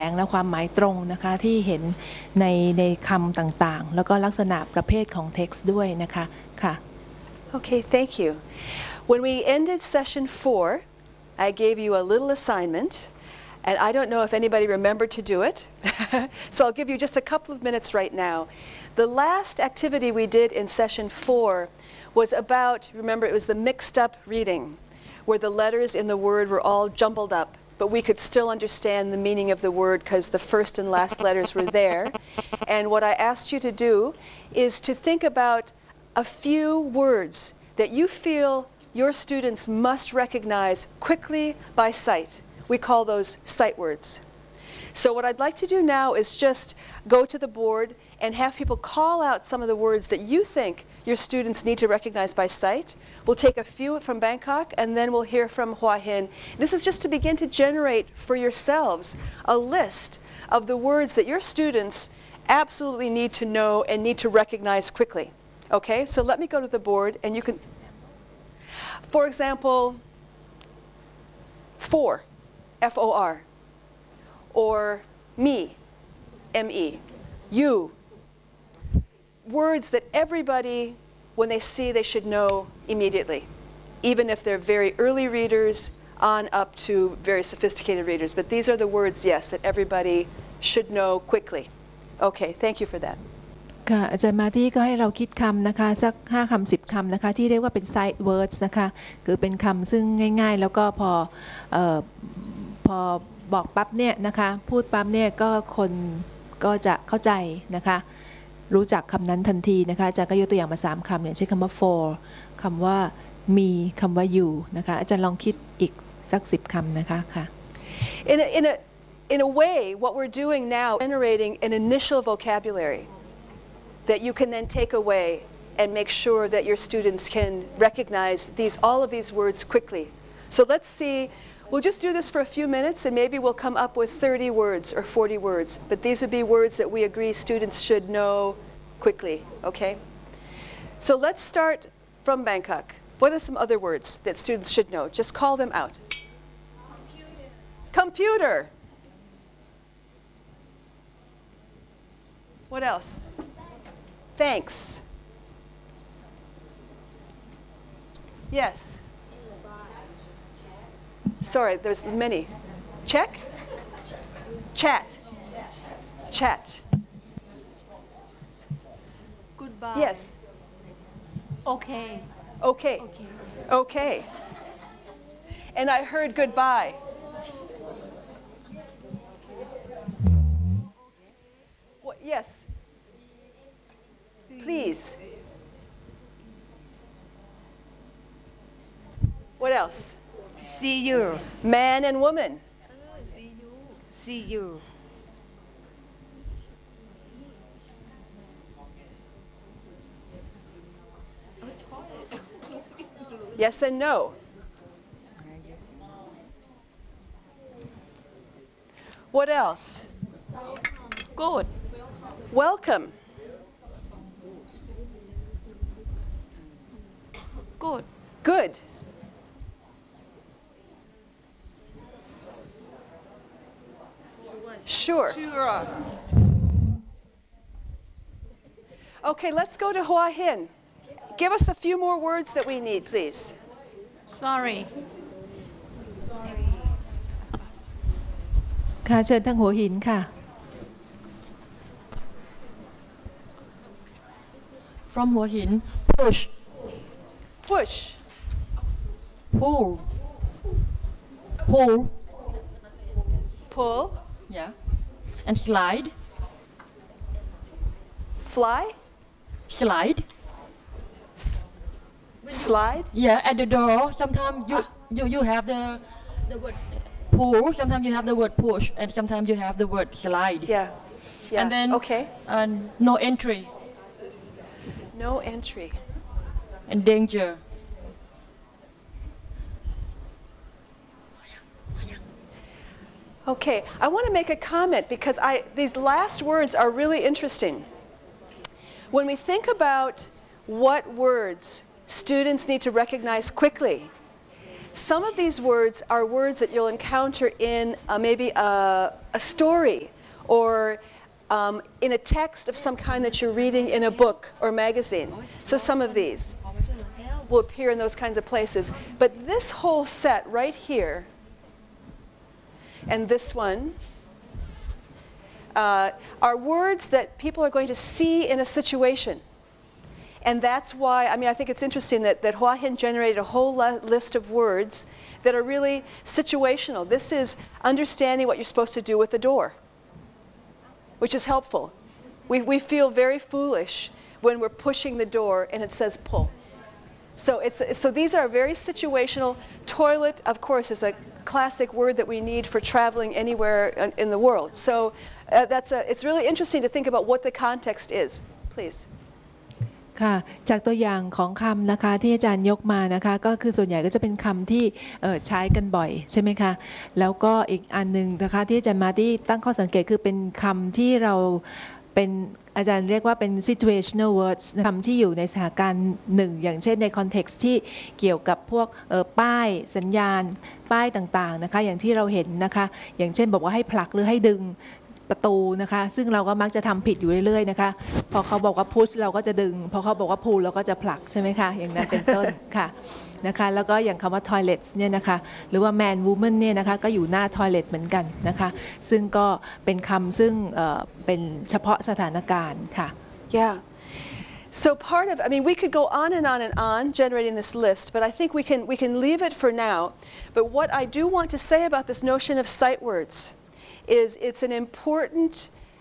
งและความหมายตรงนะคะที่เห็นในคำต่างๆแล้วก็ลักษณะประเภทของ text ด้วยนะคะค่ะ Okay, thank you. When we ended session 4, I gave you a little assignment, and I don't know if anybody remembered to do it, so I'll give you just a couple of minutes right now. The last activity we did in session 4 was about, remember, it was the mixed up reading, where the letters in the word were all jumbled up, but we could still understand the meaning of the word because the first and last letters were there. And what I asked you to do is to think about a few words that you feel your students must recognize quickly by sight. We call those sight words. So what I'd like to do now is just go to the board and have people call out some of the words that you think your students need to recognize by sight. We'll take a few from Bangkok and then we'll hear from Hua Hin. This is just to begin to generate for yourselves a list of the words that your students absolutely need to know and need to recognize quickly. Okay, so let me go to the board and you can, for example, for, F-O-R, or me, M-E, you, words that everybody, when they see, they should know immediately, even if they're very early readers on up to very sophisticated readers. But these are the words, yes, that everybody should know quickly. Okay, thank you for that. ค่ะอาจารย์มาที่ก็ให้เราคิดคำนะคะสัก5 คำ 10 คำนะคะที่เรียกว่าเป็น sight words นะคะคือเป็นคำซึ่งง่ายๆแล้วก็พอบอกปั๊บเนี่ยนะคะพูดปั๊บเนี่ยก็คนก็จะเข้าใจนะคะรู้จักคำนั้นทันทีนะคะอาจารย์ก็ยกตัวอย่างมา3 คำเนี่ยใช้คำว่า for คำว่า me คำว่า you นะคะอาจารย์ลองคิดอีกสัก10 คำนะคะค่ะ In a way, what we're doing now is generating an initial vocabulary that you can then take away and make sure that your students can recognize all of these words quickly. So let's see, we'll just do this for a few minutes and maybe we'll come up with 30 words or 40 words, but these would be words that we agree students should know quickly, okay? So let's start from Bangkok. What are some other words that students should know? Just call them out. Computer. What else? Thanks. Yes. Sorry, there's many. Check? Chat. Chat. Goodbye. Yes. Okay. Okay. Okay. Okay. And I heard goodbye. What, yes. Please. What else? See you. Man and woman. See you. Yes and no. What else? Good. Welcome. Good. Good. Sure. Sure. Okay, let's go to Hua Hin. Give us a few more words that we need, please. Sorry. ค่ะเชิญทางหัวหินค่ะ From Hua Hin, push. Push. Pull. Pull. Pull. Yeah. And slide. Fly. Slide. Slide. Yeah, at the door, sometimes you have the word pull, sometimes you have the word push, and sometimes you have the word slide. Yeah. Yeah. And then okay. No entry. No entry. And danger. Okay, I want to make a comment because these last words are really interesting. When we think about what words students need to recognize quickly, Some of these words are words that you'll encounter in maybe a story or in a text of some kind that you're reading in a book or magazine. So some of these will appear in those kinds of places. But this whole set right here and this one are words that people are going to see in a situation. And that's why, I think it's interesting that Hua Hin generated a whole list of words that are really situational. This is understanding what you're supposed to do with the door, which is helpful. We feel very foolish when we're pushing the door and it says pull. So these are very situational. Toilet, of course, is a classic word that we need for traveling anywhere in the world. So it's really interesting to think about what the context is. Please. ค่ะจากตัวอย่างของคำนะคะที่อาจารย์ยกมานะคะก็คือส่วนใหญ่ก็จะเป็นคำที่ใช้กันบ่อยใช่ไหมคะแล้วก็อีกอันนึงนะคะที่อาจารย์มาที่ตั้งข้อสังเกตคือเป็นคำที่เราเป็นอาจารย์เรียกว่าเป็น situational words คำที่อยู่ในสถานการณ์หนึ่งอย่างเช่นใน context ที่เกี่ยวกับพวกป้ายสัญญาณป้ายต่างๆนะคะอย่างที่เราเห็นนะคะอย่างเช่นบอกว่าให้ผลักหรือให้ดึงประตูนะคะซึ่งเราก็มักจะทำผิดอยู่เรื่อยๆนะคะพอเขาบอกว่า push เราก็จะดึงพอเขาบอกว่า pull เราก็จะผลักใช่ไหมคะอย่างนั้นเป็นต้นค่ะนะคะแล้วก็อย่างคำว่า toilet เนี่ยนะคะหรือว่า man woman เนี่ยนะคะก็อยู่หน้า toilet เหมือนกันนะคะซึ่งก็เป็นคำซึ่งเป็นเฉพาะสถานการณ์ค่ะ Yeah. So part of, we could go on and on generating this list, but I think we can leave it for now. But what I do want to say about this notion of sight words is it's an important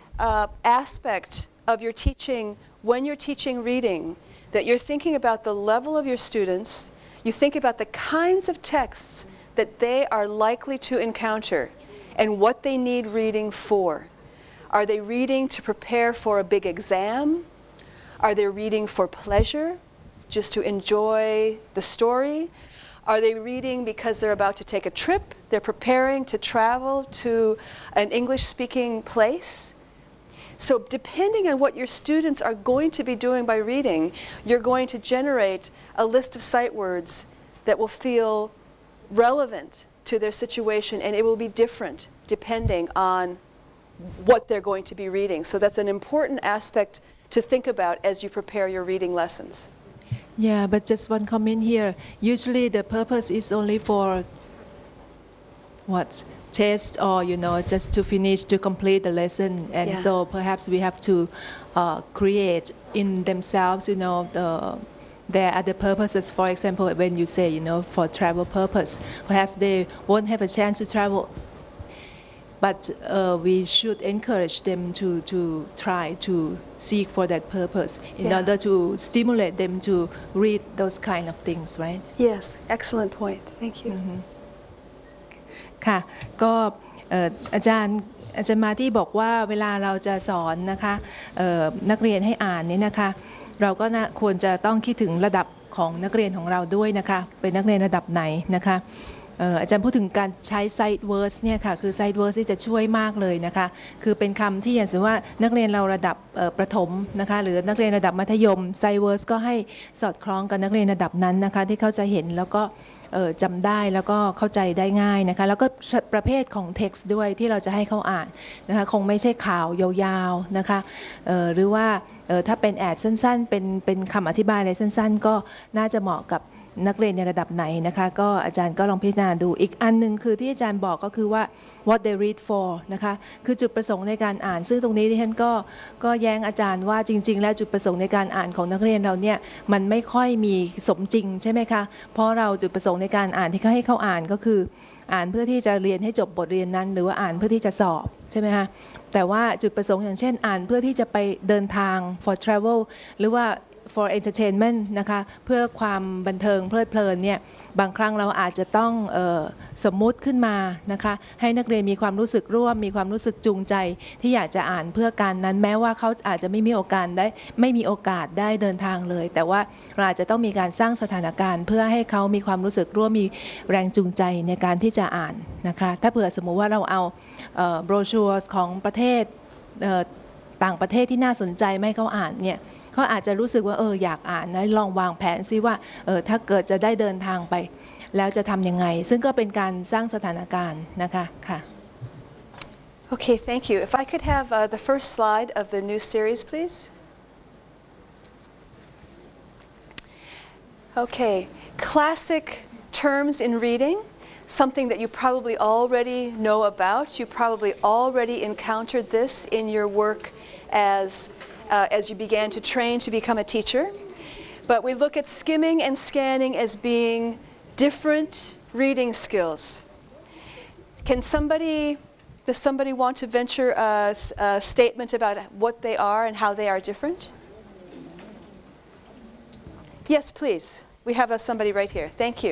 aspect of your teaching when you're teaching reading, that you're thinking about the level of your students, you think about the kinds of texts that they are likely to encounter and what they need reading for. Are they reading to prepare for a big exam? Are they reading for pleasure, just to enjoy the story? Are they reading because they're about to take a trip? They're preparing to travel to an English-speaking place? So depending on what your students are going to be doing by reading, you're going to generate a list of sight words that will feel relevant to their situation, and it will be different depending on what they're going to be reading. So that's an important aspect to think about as you prepare your reading lessons. Yeah, but just one comment here. Usually the purpose is only for test or just to finish, to complete the lesson, and so perhaps we have to create in themselves their other purposes. For example, when you say for travel purpose, perhaps they won't have a chance to travel, but we should encourage them to try to seek for that purpose in order to stimulate them to read those kind of things, right? Yes, excellent point. Thank you. ค่ะก็อาจารย์มาที่บอกว่าเวลาเราจะสอนนะคะนักเรียนให้อ่านนี่นะคะเราก็ควรจะต้องคิดถึงระดับของนักเรียนของเราด้วยนะคะเป็นนักเรียนระดับไหนนะคะอาจารย์พูดถึงการใช้ sight words เนี่ยค่ะคือ sight words ที่จะช่วยมากเลยนะคะคือเป็นคำที่อย่างสมมติว่านักเรียนเราระดับประถมนะคะหรือนักเรียนระดับมัธยม sight words ก็ให้สอดคล้องกับนักเรียนระดับนั้นนะคะที่เขาจะเห็นแล้วก็จำได้แล้วก็เข้าใจได้ง่ายนะคะแล้วก็ประเภทของ text ด้วยที่เราจะให้เขาอ่านนะคะคงไม่ใช่ข่าวยาวๆนะคะหรือว่าถ้าเป็นแอดสั้นๆเป็นคำอธิบายอะไรสั้นๆก็น่าจะเหมาะกับนักเรียนในระดับไหนนะคะก็อาจารย์ก็ลองพิจารณาดูอีกอันนึงคือที่อาจารย์บอกก็คือว่า what they read for นะคะคือจุดประสงค์ในการอ่านซึ่งตรงนี้ที่ท่านก็แย้งอาจารย์ว่าจริงๆแล้วจุดประสงค์ในการอ่านของนักเรียนเราเนี่ยมันไม่ค่อยมีสมจริงใช่ไหมคะเพราะเราจุดประสงค์ในการอ่านที่เขาให้เขาอ่านก็คืออ่านเพื่อที่จะเรียนให้จบบทเรียนนั้นหรือว่าอ่านเพื่อที่จะสอบใช่ไหมคะแต่ว่าจุดประสงค์อย่างเช่นอ่านเพื่อที่จะไปเดินทาง for travel หรือว่าfor entertainment นะคะเพื่อความบันเทิงเพลิดเพลินเนี่ยบางครั้งเราอาจจะต้องสมมุติขึ้นมานะคะให้นักเรียนมีความรู้สึกร่วมมีความรู้สึกจูงใจที่อยากจะอ่านเพื่อการนั้นแม้ว่าเขาอาจจะไม่มีโอกาสได้เดินทางเลยแต่ว่าเราอาจจะต้องมีการสร้างสถานการณ์เพื่อให้เขามีความรู้สึกร่วมมีแรงจูงใจในการที่จะอ่านนะคะถ้าเผื่อสมมุติว่าเราเอาโบรชัวร์ของประเทศต่างประเทศที่น่าสนใจไม่เขาอ่านเนี่ยเขาอาจจะรู้สึกว่าอยากอ่านนะลองวางแผนซิว่าถ้าเกิดจะได้เดินทางไปแล้วจะทำยังไงซึ่งก็เป็นการสร้างสถานการณ์นะคะค่ะ Okay, thank you. If I could have the first slide of the new series, please. Okay, classic terms in reading, something that you probably already know about. You probably already encountered this in your work as you began to train to become a teacher. But we look at skimming and scanning as being different reading skills. Does somebody want to venture a statement about what they are and how they are different? Yes, please. We have somebody right here. Thank you.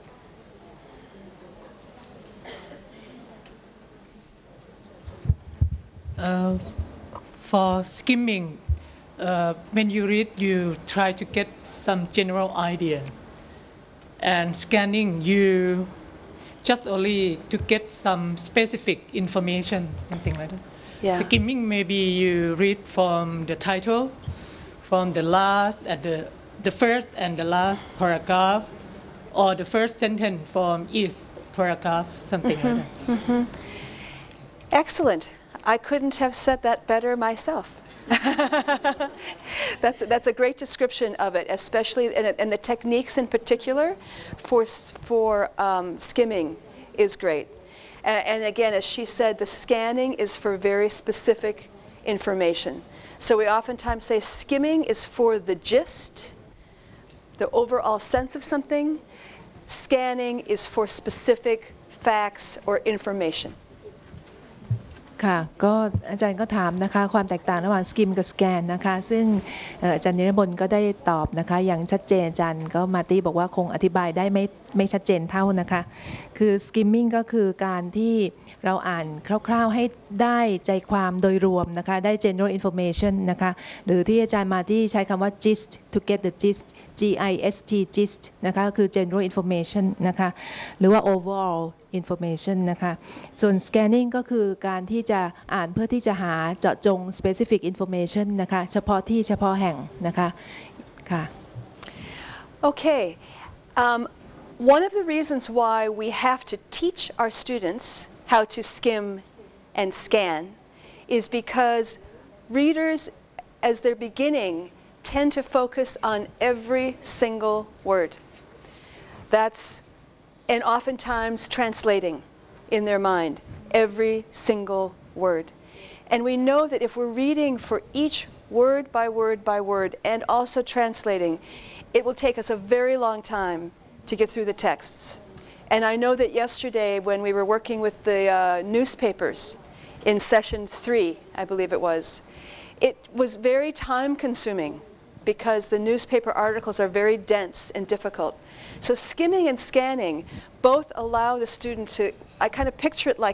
For skimming, when you read, you try to get some general idea. And scanning, you just only to get some specific information, something like that. Yeah. Skimming, maybe you read from the title, from the last, the first and the last paragraph, or the first sentence from each paragraph, something like that. Mm-hmm. Excellent. I couldn't have said that better myself. That's a great description of it, especially and the techniques in particular for skimming is great. And again, as she said, the scanning is for very specific information. So we oftentimes say skimming is for the gist, the overall sense of something. Scanning is for specific facts or information. ค่ะก็อาจารย์ก็ถามนะคะความแตกต่างระหว่าง skim กับ scan นะคะซึ่งอาจารย์นิรบลก็ได้ตอบนะคะอย่างชัดเจนอาจารย์ก็มาตี้บอกว่าคงอธิบายได้ไม่ชัดเจนเท่านะคะคือ skimming ก็คือการที่เราอ่านคร่าวๆให้ได้ใจความโดยรวมนะคะได้ general information นะคะหรือที่อาจารย์มาตี้ใช้คำว่า gist to get the gist GIST gist นะคะก็คือ general information นะคะหรือว่า overall information นะคะส่วน scanning ก็คือการที่จะอ่านเพื่อที่จะหาเจาะจง specific information นะคะเฉพาะที่เฉพาะแห่งนะคะค่ะ Okay. One of the reasons why we have to teach our students how to skim and scan is because readers, as they're beginning, tend to focus on every single word. And oftentimes translating in their mind every single word. And we know that if we're reading for each word by word by word and also translating, it will take us a very long time to get through the texts. And I know that yesterday when we were working with the newspapers in session 3, I believe it was very time consuming because the newspaper articles are very dense and difficult. So skimming and scanning both allow the student to, I kind of picture it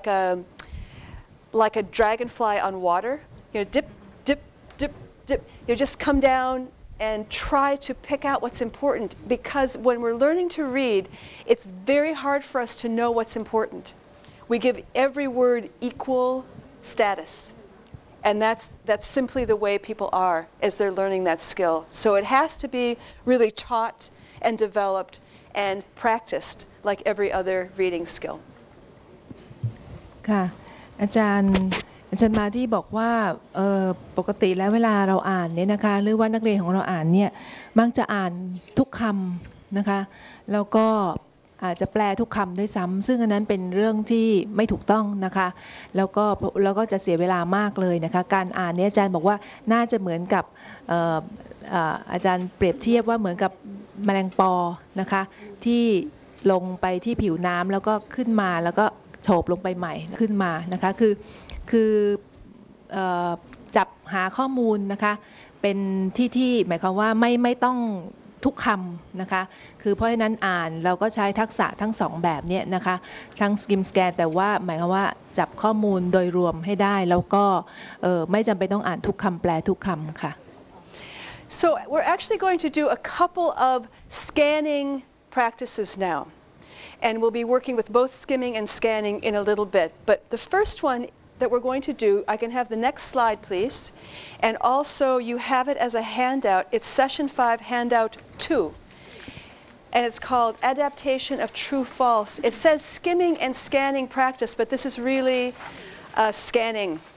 like a dragonfly on water. You know, dip, dip, dip, dip. You just come down and try to pick out what's important because when we're learning to read, it's very hard for us to know what's important. We give every word equal status. And that's simply the way people are as they're learning that skill. So it has to be really taught and developed and practiced like every other reading skill. ค่ะอาจารย์มาที่บอกว่าปกติแล้วเวลาเราอ่านเนี่ยนะคะหรือว่านักเรียนของเราอ่านเนี่ยมักจะอ่านทุกคำนะคะแล้วก็อาจจะแปลทุกคำด้วยซ้ำซึ่งอันนั้นเป็นเรื่องที่ไม่ถูกต้องนะคะแล้วก็จะเสียเวลามากเลยนะคะการอ่านเนี่ยอาจารย์บอกว่าน่าจะเหมือนกับอาจารย์เปรียบเทียบว่าเหมือนกับแมลงปอนะคะที่ลงไปที่ผิวน้ำแล้วก็ขึ้นมาแล้วก็โฉบลงไปใหม่ขึ้นมานะคะคือจับหาข้อมูลนะคะเป็นที่หมายความว่าไม่ต้องทุกคำนะคะคือเพราะฉะนั้นอ่านเราก็ใช้ทักษะทั้งสองแบบนี้นะคะทั้ง skim scan แต่ว่าหมายความว่าจับข้อมูลโดยรวมให้ได้แล้วก็ไม่จำเป็นต้องอ่านทุกคำแปลทุกคำค่ะ So we're actually going to do a couple of scanning practices now. And we'll be working with both skimming and scanning in a little bit. But the first one that we're going to do, I can have the next slide, please. And also you have it as a handout. It's session 5, handout 2. and it's called Adaptation of True-False. It says skimming and scanning practice, but this is really scanning.